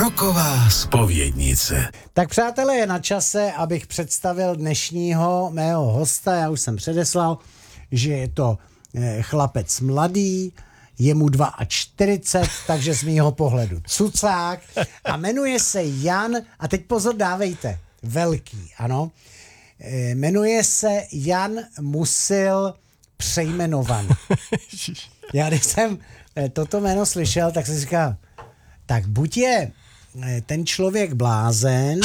Roková zpovědnice. Tak přátelé, je na čase, abych představil dnešního mého hosta. Já už jsem předeslal, že je to chlapec mladý, je mu 42, takže z mýho pohledu cucák a jmenuje se Jan, a teď pozor dávejte, velký, ano, jmenuje se Jan Musil přejmenovaný. Já když jsem toto jméno slyšel, tak jsem říkal, tak buď je ten člověk blázen,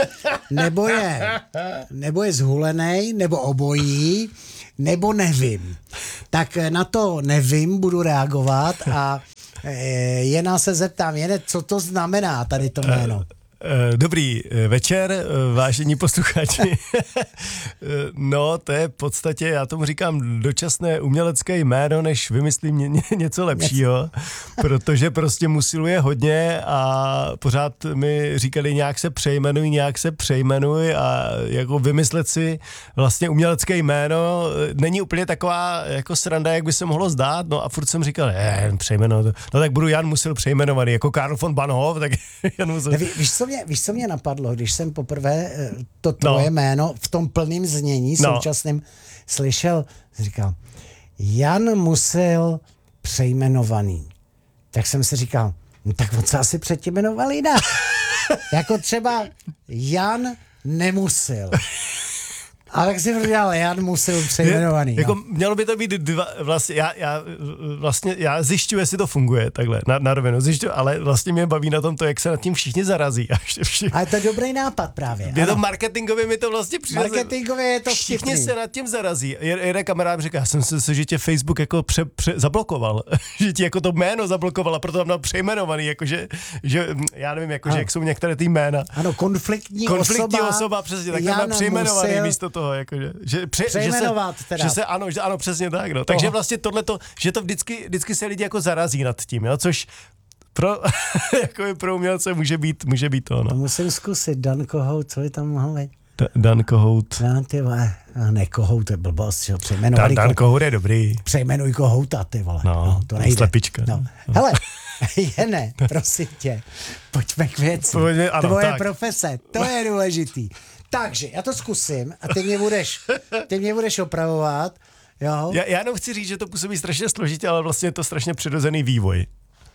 nebo je zhulenej, nebo obojí, nebo nevím. Tak na to nevím, budu reagovat a Jena se zeptám, Jene, co to znamená tady to jméno? Dobrý večer, vážení posluchači. No, to je v podstatě, já tomu říkám dočasné umělecké jméno, než vymyslím něco lepšího, protože prostě musiluje hodně a pořád mi říkali, nějak se přejmenuj a jako vymyslet si vlastně umělecké jméno není úplně taková jako sranda, jak by se mohlo zdát, no a furt jsem říkal, přejmenuj, no tak budu Jan Musil přejmenovaný, jako Karl von Bahnhof, tak Jan Musil. Víš, co mě napadlo, když jsem poprvé to tvoje jméno v tom plném znění současným slyšel, říkal, Jan Musil přejmenovaný. Tak jsem si říkal, no tak on se asi předtím jmenoval jinak. Jako třeba Jan Nemusil. A tak si říkal, Jan Musil přejmenovaný. Jako mělo by to být dva, vlastně já zjišťuji, jestli to funguje takhle, na rovinu zjišťuji, ale vlastně mě baví na tom to, jak se nad tím všichni zarazí. Ale to je dobrý nápad právě. Je to marketingově, mi to vlastně přijde. Marketingově je to vtipný. Všichni se nad tím zarazí. Jeden kamarád říká, já jsem se, že tě Facebook jako zablokoval, že ti jako to jméno zablokoval a proto tam dal přejmenovaný, jakože, že já nevím, jakože, jak jsou některé ty jména. Ano, konfliktní osoba, přesně, tak tam dal přejmenovaný místo toho. Jako, přejmenovat teda. Ano, přesně tak. No. Takže vlastně tohleto, že to vždycky se lidi jako zarazí nad tím, jo, což pro umělce může být to. No. To musím zkusit, Dan Kohout, co by tam mohl být? Dan Kohout. Ty vole, ne Kohout, to je blbost, jo, přejmenovali. Dan Kohout je dobrý. Přejmenuj Kohouta, ty vole. No, to nejde. Slepička. No. Hele, Jene, prosím tě, pojďme k věci. Tvoje profese, to je důležitý. Takže já to zkusím a ty mě budeš opravovat. Jo? Já jenom chci říct, že to působí strašně složitě, ale vlastně je to strašně přirozený vývoj.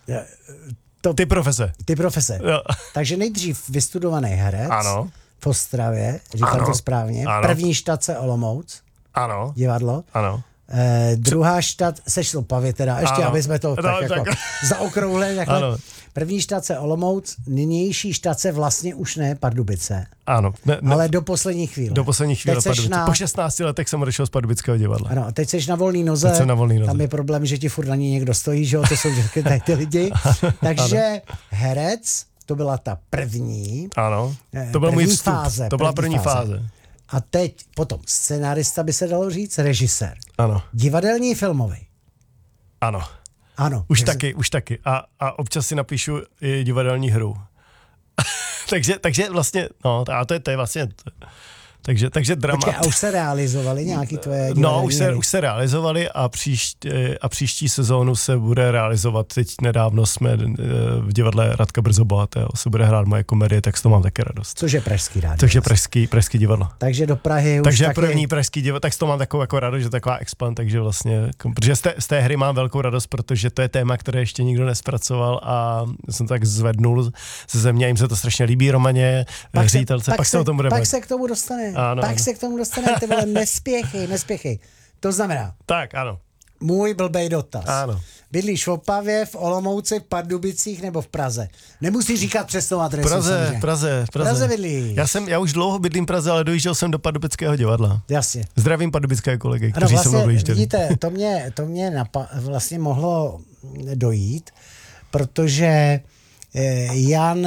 Ty profese. Jo. Takže nejdřív vystudovaný herec. Ano. V Ostravě, říkám to správně. Ano. První štace Olomouc. Ano. Divadlo. Ano. Druhá štat, seš v Opavě teda, ještě aby jsme to tak. Zaokrouhli. První štace Olomouc, nynější štace vlastně už ne Pardubice. Ano. Ale do poslední chvíle. Pardubice. Po 16 letech jsem odešel z Pardubického divadla. Ano, a teď seš na volný noze. Tam je problém, že ti furt na ní někdo stojí, že jo, to jsou vždycky ty lidi. Takže herec, to byla ta první. Ano. To byl můj vstup. Fáze. To byla první fáze. A teď potom scenárista, by se dalo říct, režisér. Ano. Divadelní, filmový. Ano. Ano. Už taky. A občas si napíšu i divadelní hru. takže vlastně, no, a to je vlastně... Takže dramat. Počkej, a už se realizovaly nějaký tvoje divadelní hry? Už se realizovaly a příští sezónu se bude realizovat. Teď nedávno jsme v divadle Radka Brzobohatého se bude hrát moje komedie, tak z toho mám taky radost. Což je pražský rádio. Což je pražský divadlo. Takže do Prahy už takže taky... první pražský divadlo, tak z toho mám takovou jako radost, že taková expand, takže vlastně, protože z té hry mám velkou radost, protože to je téma, které ještě nikdo nespracoval a jsem tak zvednul ze země, jim se to strašně líbí, Romaně, ředitelce, pak se o tom budeme. Pak se k tomu dostane. Ano. Se k tomu dostanete, vole, nespěchej. To znamená, tak, ano. Můj blbej dotaz. Ano. Bydlíš v Opavě, v Olomouci, v Pardubicích nebo v Praze? Nemusíš říkat přesnou adresu. Praze bydlíš. Já už dlouho bydlím v Praze, ale dojížděl jsem do Pardubického divadla. Jasně. Zdravím pardubické kolegy, kteří vlastně, se mnou dojížděli. Vidíte, to mě vlastně mohlo dojít, protože Jan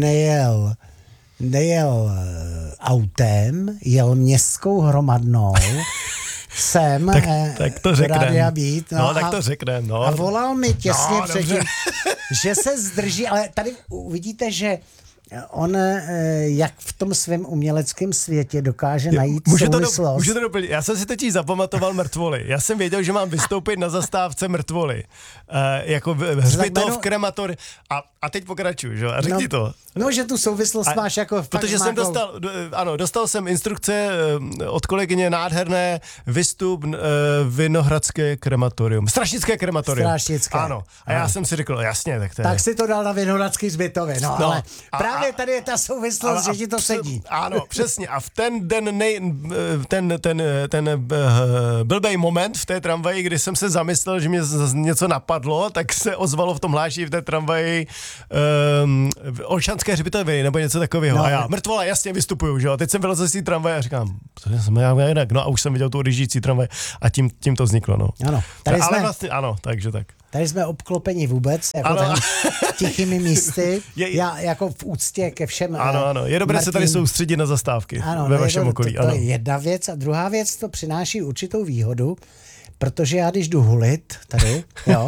nejel autem, jel městskou hromadnou sem tak to rádia být. Tak to řeknem. No. A volal mi těsně předtím, že se zdrží, ale tady uvidíte, že on jak v tom svém uměleckém světě dokáže najít souvislost. Můžu to doplnit. Já jsem si totiž zapamatoval mrtvoly. Já jsem věděl, že mám vystoupit na zastávce mrtvoly. Jako hřbitov, kremator. A teď pokračuju, že? A řekni to. No, že tu souvislost máš jako... Protože jsem dostal jsem instrukce od kolegyně nádherné vystup Vinohradské krematorium. Strašnické krematorium. Strašnické. Ano. A já jsem si řekl, jasně, tak to je. Tak si to dal na Vinohradský zbytově, ale právě tady je ta souvislost, že ti to sedí. Ano, přesně. A v ten den, ten blbej moment v té tramvaji, kdy jsem se zamyslel, že mě něco napadlo, tak se ozvalo v tom hláši v té tramvaji Olšanské hřbitovy nebo něco takového. No. A já, mrtvola, jasně, vystupuju, že jo. Teď jsem vylezl z té tramvaje a říkám, to jsem já jinak. No a už jsem viděl tu odjíždějící tramvaj a tím to vzniklo, no. Ano. Ale vlastně, ano, takže tak. Tady jsme obklopeni vůbec, jako tam tichými místy, já jako v úctě ke všem. Ano, je dobré se tady soustředit na zastávky ve vašem okolí. To je jedna věc a druhá věc, to přináší určitou výhodu, protože já když jdu hulit tady,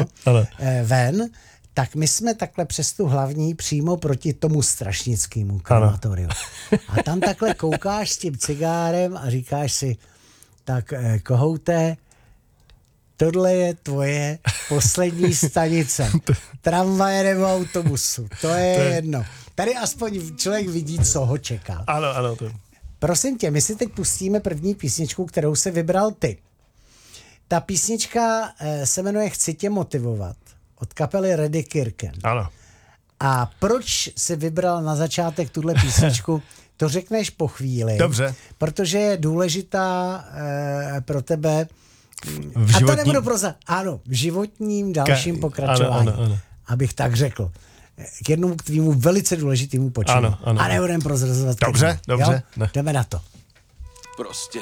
ven, tak my jsme takhle přes tu hlavní přímo proti tomu strašnickému krematoriu. A tam takhle koukáš s tím cigárem a říkáš si, tak kohouté, tohle je tvoje poslední stanice. Tramvaje nebo autobusu. To je jedno. Tady aspoň člověk vidí, co ho čeká. Ano. To. Prosím tě, my si teď pustíme první písničku, kterou si vybral ty. Ta písnička se jmenuje Chci tě motivovat. Od kapely Reddy Kirken. Ano. A proč si vybral na začátek tuhle písničku, to řekneš po chvíli. Dobře. Protože je důležitá pro tebe v a to nebudu v životním dalším pokračování. Ano. Abych tak řekl. K jednomu tvýmu velice důležitému počinu. Ano. A nebudem prozrazovat. Dobře. Jdeme na to. Prostě